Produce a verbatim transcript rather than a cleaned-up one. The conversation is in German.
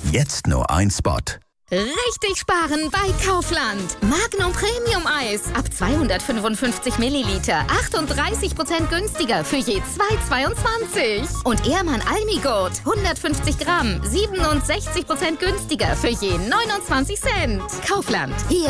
Jetzt nur ein Spot. Richtig sparen bei Kaufland. Magnum Premium Eis ab zweihundertfünfundfünfzig Milliliter. achtunddreißig Prozent günstiger für je zwei Euro zweiundzwanzig. Und Ehrmann Almigurt hundertfünfzig Gramm. siebenundsechzig Prozent günstiger für je neunundzwanzig Cent. Kaufland. Hier